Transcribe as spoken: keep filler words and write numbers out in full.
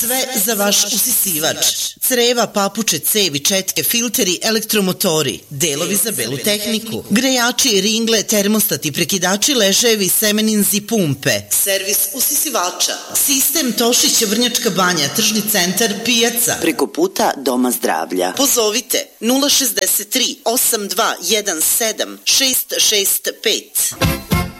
Sve za vaš usisivač. Creva, papuče, cevi, četke, filteri, elektromotori, delovi za belu tehniku, grejači, ringle, termostati, prekidači, ležajevi, semeninzi, pumpe. Servis usisivača. Sistem Tošić, Vrnjačka Banja, Tržni centar, pijaca. Preko puta Doma zdravlja. Pozovite nula šezdeset tri osam dva jedan sedam šest šest pet.